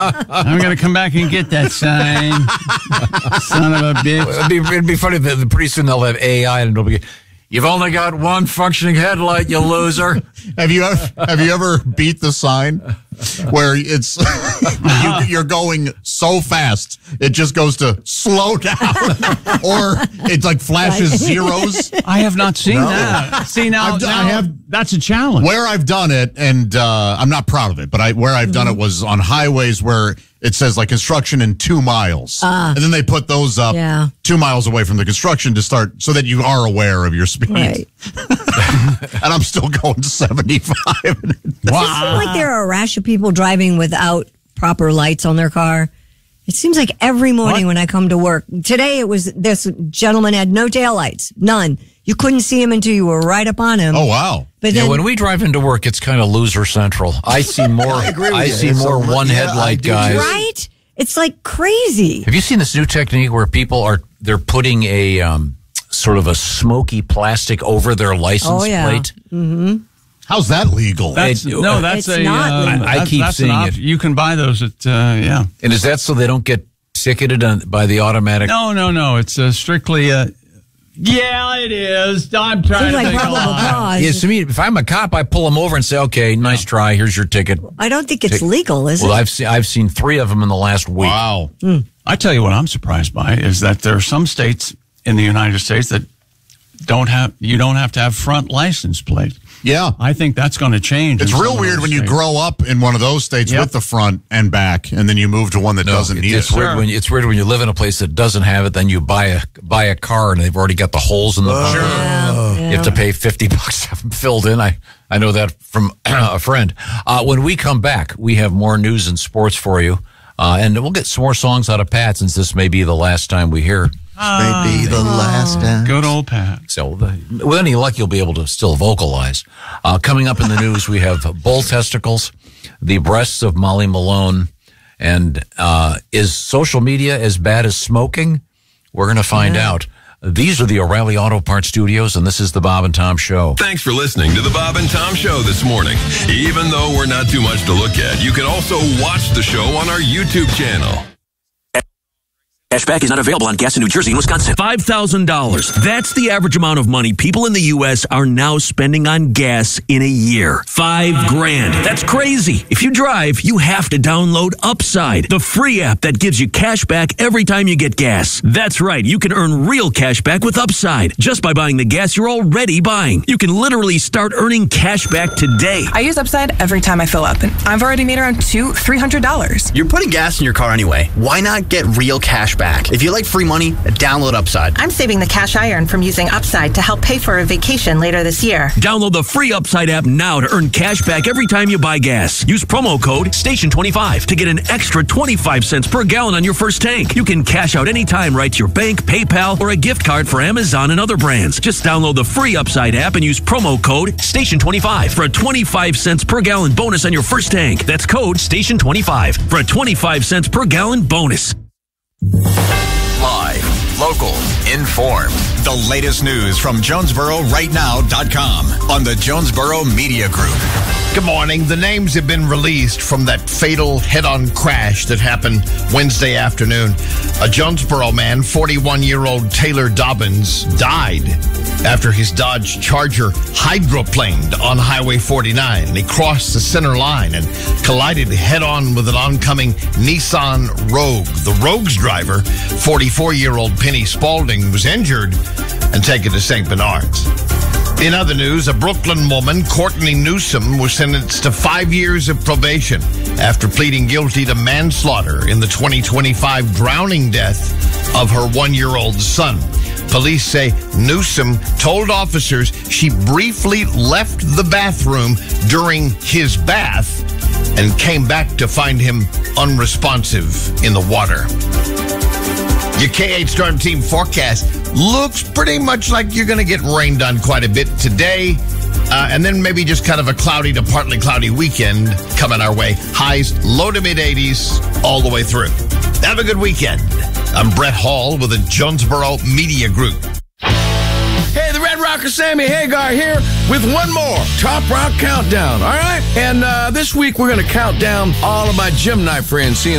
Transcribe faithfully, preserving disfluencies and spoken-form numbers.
I'm going to come back and get that sign. Son of a bitch. It'd be, it'd be funny that pretty soon they'll have A I and it'll be, you've only got one functioning headlight, you loser. Have you ever, have you ever beat the sign where it's you, you're going so fast it just goes to slow down, or it's like flashes zeros? I have not seen No. that. See now, I've done- now I have- that's a challenge. Where I've done it, and uh, I'm not proud of it, but I where I've done it was on highways where it says like construction in two miles, Ah. and then they put those up Yeah. two miles away from the construction to start, so that you are aware of your speed. Right. And I'm still going seventy-five. Does it seem like there are a rash of people driving without proper lights on their car? It seems like every morning What? when I come to work. Today it was this gentleman had no taillights, none. You couldn't see him until you were right up on him. Oh wow! But Yeah, then, when we drive into work, it's kind of loser central. I see more. I, agree with you. see It's more a- one yeah, I headlight do guys. too. right? It's like crazy. Have you seen this new technique where people are they're putting a um, sort of a smoky plastic over their license Oh, yeah. plate? How's that legal? That's, It- no, that's It's a. not uh, legal. I that's- keep that's an seeing op- it. You can buy those at. Uh, yeah. And is that so they don't get ticketed on, by the automatic? No, no, no. It's uh, strictly. Uh, yeah, it is. I'm trying Seems to like think a probable lot. cause. Yes, to me, if I'm a cop, I pull them over and say, "Okay, nice try. Here's your ticket." I don't think it's legal, is Well, it? I've seen I've seen three of them in the last week. Wow. I tell you what I'm surprised by is that there are some states in the United States that don't have. You don't have to have front license plate. Yeah. I think that's going to change. It's in some real of weird those when you states. grow up in one of those states Yep. with the front and back, and then you move to one that No, doesn't it- need it's it. weird when you, it's weird when you live in a place that doesn't have it. Then you buy a buy a car and they've already got the holes in the bumper. Yeah, You have to pay fifty bucks to have them filled in. I, I know that from a friend. Uh, when we come back, we have more news and sports for you. Uh, and we'll get some more songs out of Pat since this may be the last time we hear. Maybe the last time. Good old Pat. So the, with any luck, you'll be able to still vocalize. Uh, coming up in the news, we have bull testicles, the breasts of Molly Malone, and uh, is social media as bad as smoking? We're going to find out. These are the O'Reilly Auto Parts Studios, and this is the Bob and Tom Show. Thanks for listening to the Bob and Tom Show this morning. Even though we're not too much to look at, you can also watch the show on our YouTube channel. Cashback is not available on gas in New Jersey and Wisconsin. five thousand dollars. That's the average amount of money people in the U S are now spending on gas in a year. Five grand. That's crazy. If you drive, you have to download Upside, the free app that gives you cash back every time you get gas. That's right. You can earn real cash back with Upside just by buying the gas you're already buying. You can literally start earning cash back today. I use Upside every time I fill up, and I've already made around two, three hundred dollars. You're putting gas in your car anyway. Why not get real cash back? If you like free money, download Upside. I'm saving the cash I earn from using Upside to help pay for a vacation later this year. Download the free Upside app now to earn cash back every time you buy gas. Use promo code station twenty-five to get an extra twenty-five cents per gallon on your first tank. You can cash out anytime right to your bank, PayPal, or a gift card for Amazon and other brands. Just download the free Upside app and use promo code station twenty-five for a twenty-five cents per gallon bonus on your first tank. That's code station twenty-five for a twenty-five cents per gallon bonus. Live, local, informed. The latest news from Jonesboro Right Now dot com on the Jonesboro Media Group. Good morning. The names have been released from that fatal head-on crash that happened Wednesday afternoon. A Jonesboro man, forty-one-year-old Taylor Dobbins, died after his Dodge Charger hydroplaned on Highway forty-nine. He crossed the center line and collided head-on with an oncoming Nissan Rogue. The Rogue's driver, forty-four-year-old Penny Spaulding, was injured and taken to Saint Bernard's. In other news, a Brooklyn woman, Courtney Newsom, was sentenced to five years of probation after pleading guilty to manslaughter in the twenty twenty-five drowning death of her one-year-old son. Police say Newsom told officers she briefly left the bathroom during his bath and came back to find him unresponsive in the water. Your K eight Storm Team forecast looks pretty much like you're going to get rained on quite a bit today. Uh, and then maybe just kind of a cloudy to partly cloudy weekend coming our way. Highs low to mid eighties all the way through. Have a good weekend. I'm Brett Hall with the Jonesboro Media Group. Hey, the Red Rocker Sammy Hagar here with one more Top Rock Countdown, all right? And uh, this week we're going to count down all of my gym night friends seeing